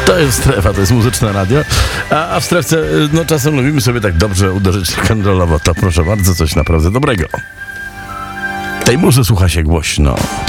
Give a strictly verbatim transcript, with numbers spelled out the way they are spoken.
To jest strefa, to jest muzyczne radio. A, a w strefce, no czasem lubimy sobie tak dobrze uderzyć rock'n'rollowo. To proszę bardzo, coś naprawdę dobrego. Tej muzy słucha się głośno.